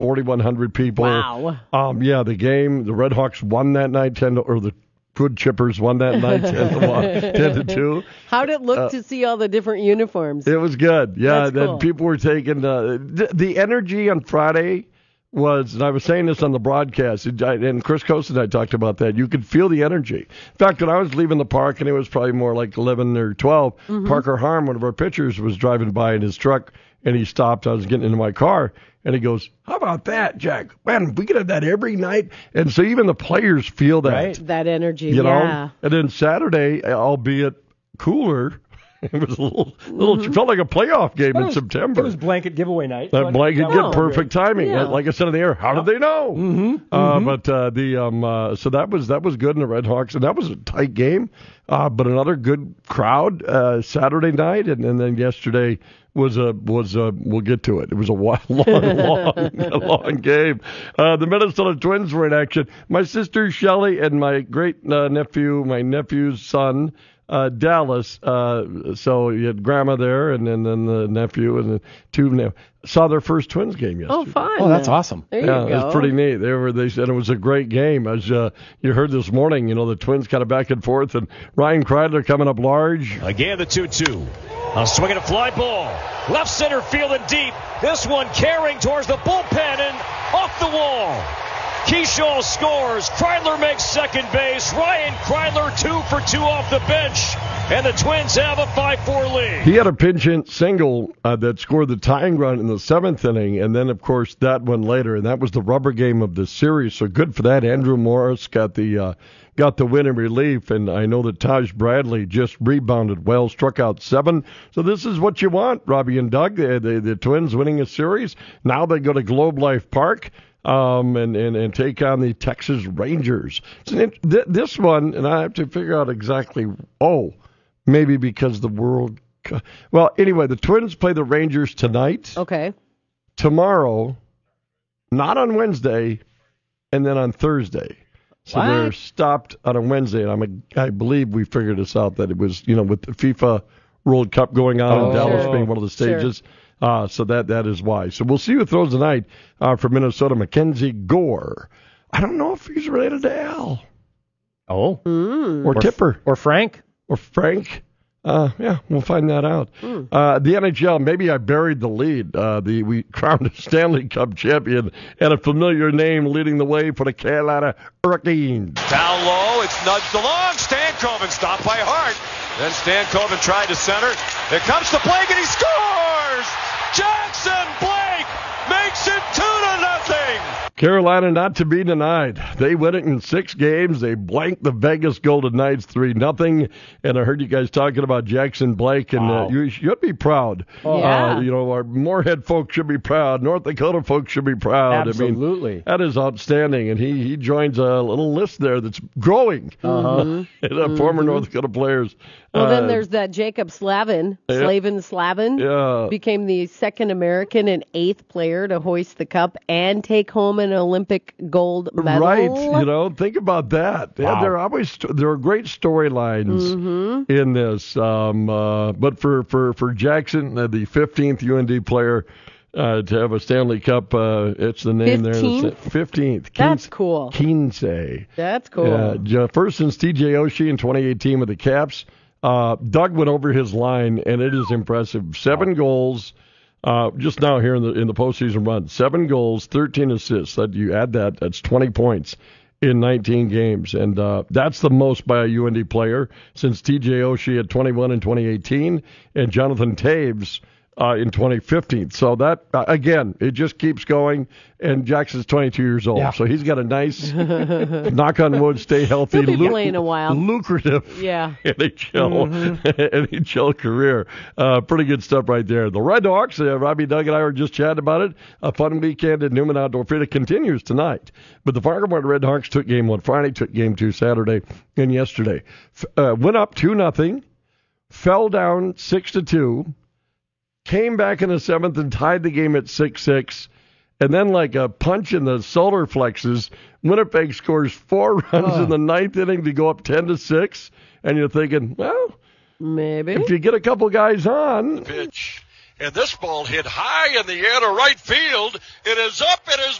4,100 people. Wow. Yeah, the game, the Red Hawks won that night, or the Wood Chippers won that night, 10-2. How'd it look to see all the different uniforms? It was good. Yeah, That's cool. People were taking the energy on Friday was, and I was saying this on the broadcast, and Chris Coast and I talked about that. You could feel the energy. In fact, when I was leaving the park, and it was probably more like 11 or 12, Parker Harm, one of our pitchers, was driving by in his truck, and he stopped. I was getting into my car, and he goes, "How about that, Jack? Man, we could have that every night." And so even the players feel that. Right, that energy, you know? yeah. And then Saturday, albeit cooler, it was a little felt like a playoff game in September. It was blanket giveaway night. That blanket give perfect timing. Yeah. Like I said in the air, how did they know? But so that was good in the Red Hawks, and that was a tight game. But another good crowd Saturday night, and then yesterday was we'll get to it. It was a long game. The Minnesota Twins were in action. My sister Shelley and my great my nephew's son. Dallas, so you had grandma there, and then the nephew and the two saw their first Twins game yesterday. Oh, fun. Oh, that's awesome. There you go. It was pretty neat. They said it was a great game. As you heard this morning, the Twins kind of back and forth, and Ryan Kreidler coming up large. Again, the 2-2. A swing and a fly ball. Left center field and deep. This one carrying towards the bullpen and off the wall. Keyshaw scores. Kreidler makes second base. Ryan Kreidler 2 for 2 off the bench. And the Twins have a 5-4 lead. He had a pinch hit single that scored the tying run in the 7th inning, and then, of course, that one later, and that was the rubber game of the series. So good for that. Andrew Morris got the win in relief, and I know that Taj Bradley just rebounded well, struck out 7. So this is what you want, Robbie and Doug. The Twins winning a series. Now they go to Globe Life Park. And take on the Texas Rangers. This one, and I have to figure out exactly, maybe because the World Cup. Well, anyway, the Twins play the Rangers tonight. Okay. Tomorrow, not on Wednesday, and then on Thursday. So What? they're stopped on a Wednesday, and I believe we figured this out, that it was, with the FIFA World Cup going on and Dallas being one of the stages. So that is why. So we'll see who throws tonight for Minnesota. Mackenzie Gore. I don't know if he's related to Al. Oh. Or Tipper. Or Frank. Or Frank. Yeah, we'll find that out. The NHL, maybe I buried the lead. We crowned a Stanley Cup champion and a familiar name leading the way for the Carolina Hurricanes. Down low, it's nudged along. Stankoven stopped by Hart. Then Stankoven tried to center. Here comes the Blake, and he scores! Jackson Blake makes it 2-0. Carolina not to be denied. They win it in 6 games. They blanked the Vegas Golden Knights 3-0. And I heard you guys talking about Jackson Blake, and you should be proud. Yeah. Our Moorhead folks should be proud. North Dakota folks should be proud. Absolutely. I mean, that is outstanding. And he joins a little list there that's growing. Former North Dakota players. Well, then there's that Jacob Slavin. Slavin became the second American and 8th player to hoist the cup and take home an Olympic gold medal. Right. Think about that. Wow. There are great storylines in this. But for Jackson, the 15th UND player to have a Stanley Cup, it's the name 15th? there. 15th. That's cool. Kinsey. That's cool. First since TJ Oshie in 2018 with the Caps. Doug went over his line, and it is impressive. 7 goals. Just now here in the postseason run, 7 goals, 13 assists. That you add that's 20 points in 19 games, and that's the most by a UND player since TJ Oshie had 21 in 2018 and Jonathan Taves in 2015. So that, again, it just keeps going. And Jackson's 22 years old, so he's got a nice, knock on wood, stay healthy, He'll be playing a while. lucrative NHL career. Pretty good stuff right there. The Red Hawks, Robbie, Doug, and I were just chatting about it. A fun weekend at Newman Outdoor Field. It continues tonight. But the Fargo-Moorhead Red Hawks took game 1 Friday, took game 2 Saturday, and yesterday. Went up 2-0, fell down 6-2, came back in the 7th and tied the game at 6-6. And then, like a punch in the solar plexus, Winnipeg scores 4 runs in the 9th inning to go up 10-6. And you're thinking, well, maybe if you get a couple guys on. Pitch. and this ball hit high in the air to right field. It is up, it is